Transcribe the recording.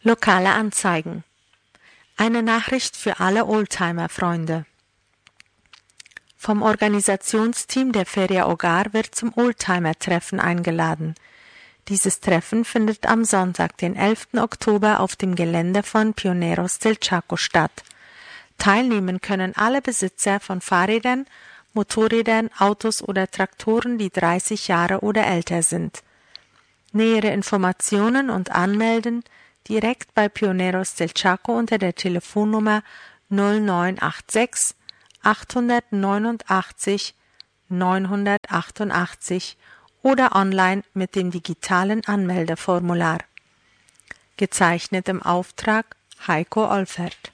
Lokale Anzeigen. Eine Nachricht für alle Oldtimer-Freunde. Vom Organisationsteam der Feria Hogar wird zum Oldtimer-Treffen eingeladen. Dieses Treffen findet am Sonntag, den 11. Oktober auf dem Gelände von Pioneros del Chaco statt. Teilnehmen können alle Besitzer von Fahrrädern, Motorrädern, Autos oder Traktoren, die 30 Jahre oder älter sind. Nähere Informationen und Anmelden direkt bei Pioneros del Chaco unter der Telefonnummer 0986 889 988 oder online mit dem digitalen Anmeldeformular. Gezeichnet im Auftrag Heiko Olfert.